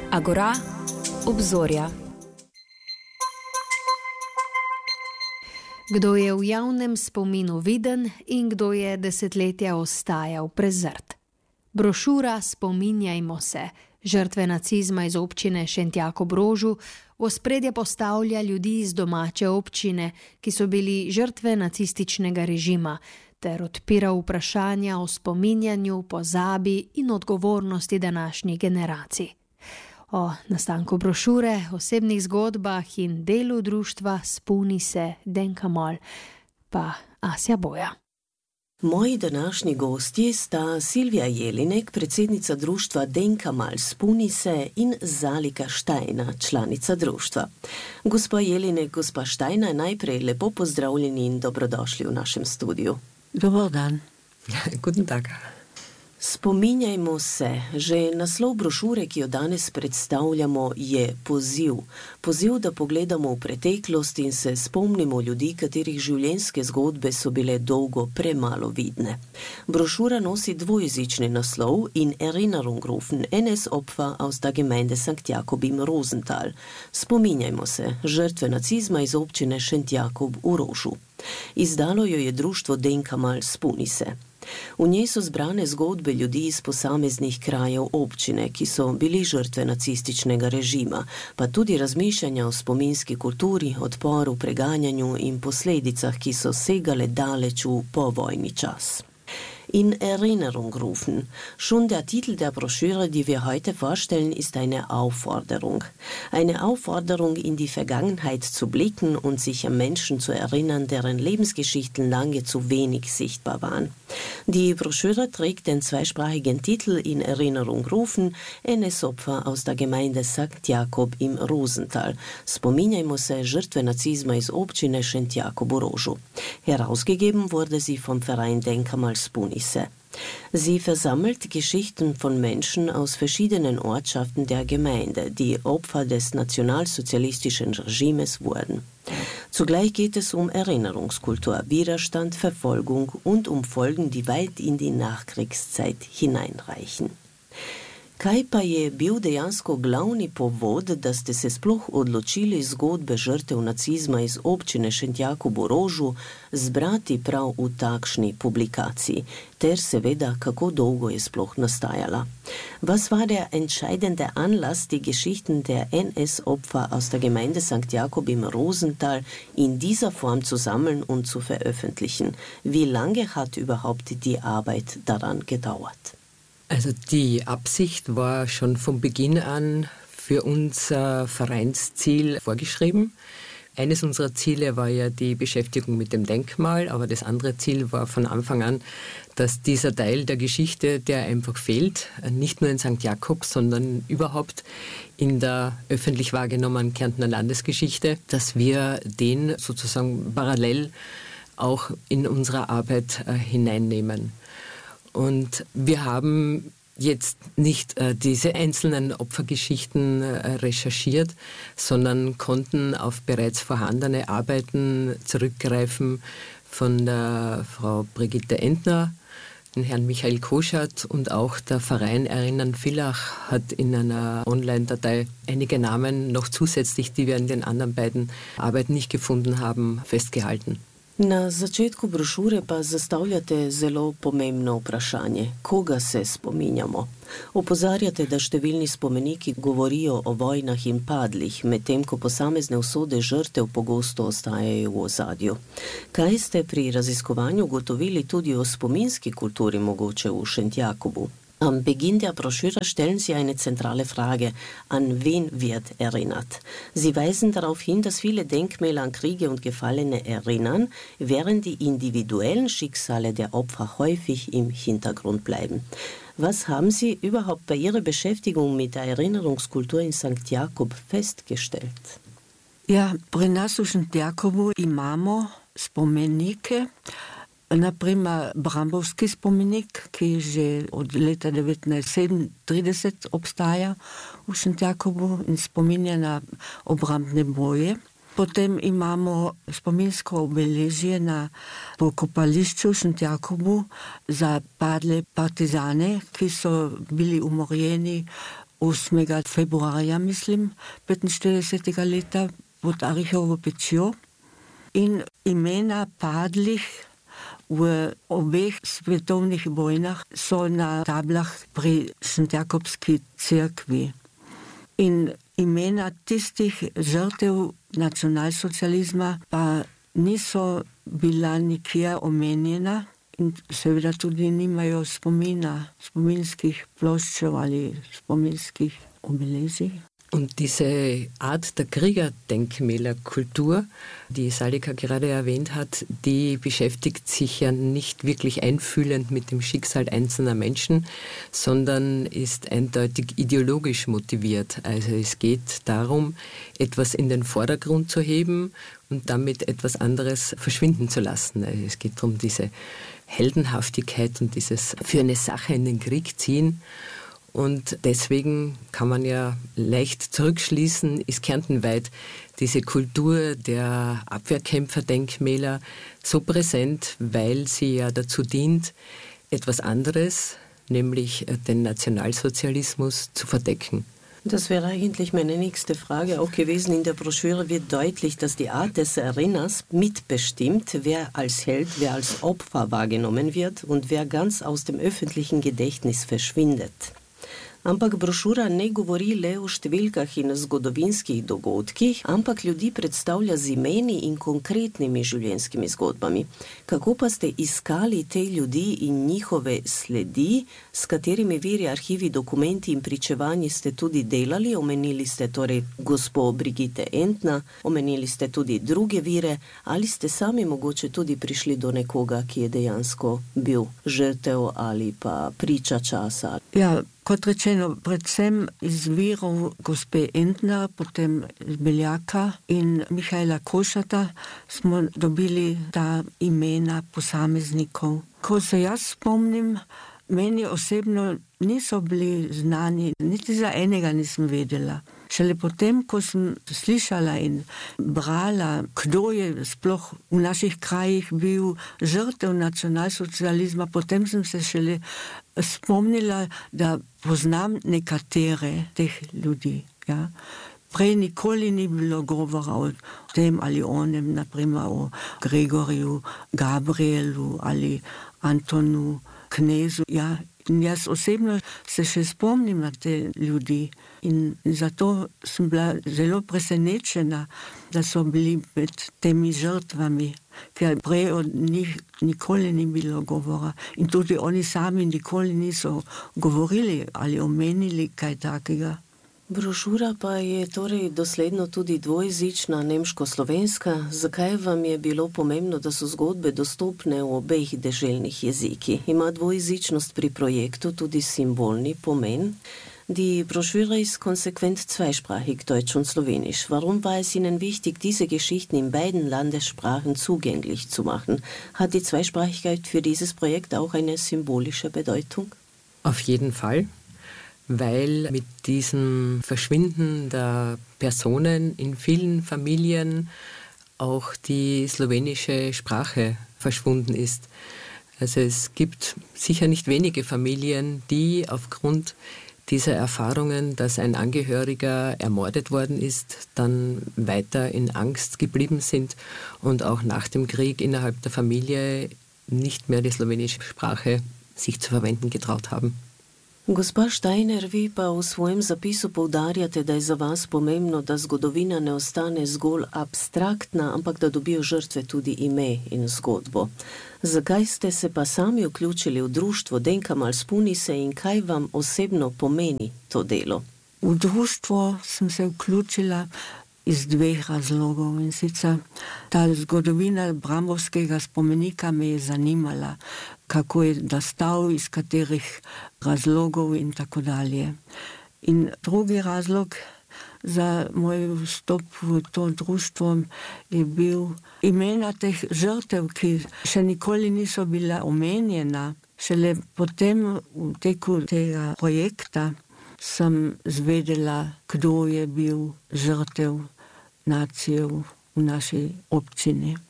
Agora, obzorja. Kdo je v javnem spominu viden in kdo je desetletja ostajal prezrt. Brošura Spominjajmo se, žrtve nacizma iz občine Šentjak ob Rožu, v ospredje postavlja ljudi iz domače občine, ki so bili žrtve nacističnega režima, ter odpira vprašanja o spominjanju, pozabi in odgovornosti današnjih generacij. O nastanku brošure, osebnih zgodbah in delu društva Spomni se Denkamal, pa Asja Boja. Moji današnji gostje sta Silvija Jelinek, predsednica društva Denkamal Spomni se, in Zalika Štajna, članica društva. Gospa Jelinek, gospa Štajna, najprej lepo pozdravljeni in dobrodošli v našem studiu. Dobar dan. Guten Tag. Spominjajmo se, že naslov brošure, ki jo danes predstavljamo, je poziv. Poziv, da pogledamo v preteklost in se spomnimo ljudi, katerih življenjske zgodbe so bile dolgo premalo vidne. Brošura nosi dvojezični naslov in Erinnerung rufen NS-Opfer aus der Gemeinde St. Jakob im Rosental. Spominjajmo se, žrtve nacizma iz občine Šentjakov v Rožu. Izdalo jo je društvo Denkamal Spomni se. V njej so zbrane zgodbe ljudi iz posameznih krajev občine, ki so bili žrtve nacističnega režima, pa tudi razmišljanja o spominski kulturi, odporu, preganjanju in posledicah, ki so segale daleč v povojni čas. In Erinnerung rufen. Schon der Titel der Broschüre, die wir heute vorstellen, ist eine Aufforderung. Eine Aufforderung, in die Vergangenheit zu blicken und sich an Menschen zu erinnern, deren Lebensgeschichten lange zu wenig sichtbar waren. Die Broschüre trägt den zweisprachigen Titel In Erinnerung rufen, NS-Opfer aus der Gemeinde St. Jakob im Rosental. Spominjajmo se, žrtve nacizma iz občine Šentjakov v Rožu. Herausgegeben wurde sie vom Verein Denkamal Spomni se. Sie versammelt Geschichten von Menschen aus verschiedenen Ortschaften der Gemeinde, die Opfer des nationalsozialistischen Regimes wurden. Zugleich geht es um Erinnerungskultur, Widerstand, Verfolgung und um Folgen, die weit in die Nachkriegszeit hineinreichen. Kaj pa je bil dejansko glavni povod, da ste se sploh odločili zgodbe žrtev nacizma iz občine Šentjakov v Rožu zbrati prav v takšni publikaciji, ter seveda, kako dolgo je sploh nastajala? Was war der entscheidende Anlass, die Geschichten der NS-Opfer aus der Gemeinde St. Jakob im Rosental in dieser Form zu sammeln und zu veröffentlichen? Wie lange hat überhaupt die Arbeit daran gedauert? Also die Absicht war schon von Beginn an für unser Vereinsziel vorgeschrieben. Eines unserer Ziele war ja die Beschäftigung mit dem Denkmal, aber das andere Ziel war von Anfang an, dass dieser Teil der Geschichte, der einfach fehlt, nicht nur in St. Jakob, sondern überhaupt in der öffentlich wahrgenommenen Kärntner Landesgeschichte, dass wir den sozusagen parallel auch in unsere Arbeit hineinnehmen. Und wir haben jetzt nicht diese einzelnen Opfergeschichten recherchiert, sondern konnten auf bereits vorhandene Arbeiten zurückgreifen von der Frau Brigitte Entner, den Herrn Michael Koschert, und auch der Verein Erinnern Villach hat in einer Online-Datei einige Namen noch zusätzlich, die wir in den anderen beiden Arbeiten nicht gefunden haben, festgehalten. Na začetku brošure pa zastavljate zelo pomembno vprašanje, koga se spominjamo. Opozarjate, da številni spomeniki govorijo o vojnah in padlih, medtem ko posamezne usode žrtev pogosto ostajajo v ozadju. Kaj ste pri raziskovanju ugotovili tudi o spominski kulturi mogoče v Šentjakobu? Am Beginn der Broschüre stellen Sie eine zentrale Frage: An wen wird erinnert? Sie weisen darauf hin, dass viele Denkmäler an Kriege und Gefallene erinnern, während die individuellen Schicksale der Opfer häufig im Hintergrund bleiben. Was haben Sie überhaupt bei Ihrer Beschäftigung mit der Erinnerungskultur in St. Jakob festgestellt? Ja, pri nas v Šentjakobu imamo spomenike. Naprimer, Brambovski spomenik, ki že od leta 1937 obstaja v Šentjakobu in spominja na obrambne boje. Potem imamo spominsko obeležje na pokopališču v Šentjakobu za padle partizane, ki so bili umorjeni 8. februarja, mislim, 45. leta pod Arihovo pečjo. In imena padlih v obeh svetovnih vojnah so na tablah pri Šentjakobski cerkvi. In imena tistih žrtev nacionalsocializma pa niso bila nikjer omenjena in seveda tudi nimajo spominskih ploščev ali spominskih obeležij. Und diese Art der Kriegerdenkmälerkultur, die Salika gerade erwähnt hat, die beschäftigt sich ja nicht wirklich einfühlend mit dem Schicksal einzelner Menschen, sondern ist eindeutig ideologisch motiviert. Also es geht darum, etwas in den Vordergrund zu heben und damit etwas anderes verschwinden zu lassen. Also es geht darum, diese Heldenhaftigkeit und dieses für eine Sache in den Krieg ziehen. Und deswegen kann man ja leicht zurückschließen, ist kärntenweit diese Kultur der Abwehrkämpferdenkmäler so präsent, weil sie ja dazu dient, etwas anderes, nämlich den Nationalsozialismus, zu verdecken. Das wäre eigentlich meine nächste Frage auch gewesen. In der Broschüre wird deutlich, dass die Art des Erinnerns mitbestimmt, wer als Held, wer als Opfer wahrgenommen wird und wer ganz aus dem öffentlichen Gedächtnis verschwindet. Ampak brošura ne govori le o številkah in zgodovinskih dogodkih, ampak ljudi predstavlja z imeni in konkretnimi življenjskimi zgodbami. Kako pa ste iskali te ljudi in njihove sledi, s katerimi viri, arhivi, dokumenti in pričevanji ste tudi delali? Omenili ste torej gospo Brigitte Entna, omenili ste tudi druge vire, ali ste sami mogoče tudi prišli do nekoga, ki je dejansko bil žrtev ali pa priča časa? Ja, kot rečeno, predvsem iz virov gospe Entner, potem iz Beljaka in Mihajla Košata smo dobili ta imena posameznikov. Ko se jaz spomnim, meni osebno niso bili znani, niti za enega nisem vedela. Šele potem, ko sem slišala in brala, kdo je sploh v naših krajih bil žrtev nacionalsocializma, potem sem se šele spomnila, da poznam nekatere teh ljudi. Ja. Prej nikoli ni bilo govora o tem ali onem, naprimer o Gregorju, Gabrielu ali Antonu Knezu. Ja. In jaz osebno se še spomnim na te ljudi in zato sem bila zelo presenečena, da so bili med temi žrtvami, ker prej od njih nikoli ni bilo govora in tudi oni sami nikoli niso govorili ali omenili kaj takega. Brošura pa je torej dosledno tudi dvojezična, nemško-slovenska. Zakaj vam je bilo pomembno, da so zgodbe dostopne v obeh deželnih jezikih? Ima dvojezičnost pri projektu tudi simbolni pomen? Die Broschüre ist konsequent zweisprachig, Deutsch und Slowenisch. Warum war es Ihnen wichtig, diese Geschichten in beiden Landessprachen zugänglich zu machen? Hat die Zweisprachigkeit für dieses Projekt auch eine symbolische Bedeutung? Auf jeden Fall. Weil mit diesem Verschwinden der Personen in vielen Familien auch die slowenische Sprache verschwunden ist. Also es gibt sicher nicht wenige Familien, die aufgrund dieser Erfahrungen, dass ein Angehöriger ermordet worden ist, dann weiter in Angst geblieben sind und auch nach dem Krieg innerhalb der Familie nicht mehr die slowenische Sprache sich zu verwenden getraut haben. Gospa Steiner, vi pa v svojem zapisu poudarjate, da je za vas pomembno, da zgodovina ne ostane zgolj abstraktna, ampak da dobijo žrtve tudi ime in zgodbo. Zakaj ste se pa sami vključili v društvo Denkmal Spunise in kaj vam osebno pomeni to delo? V društvo sem se vključila iz dveh razlogov in sicer ta zgodovina Brambovskega spomenika me je zanimala, kako je nastal, iz katerih razlogov in tako dalje. In drugi razlog za moj vstop v to društvo je bil imena teh žrtev, ki še nikoli niso bila omenjena. Šele potem v teku tega projekta sem zvedela, kdo je bil žrtev nacije v naši občini.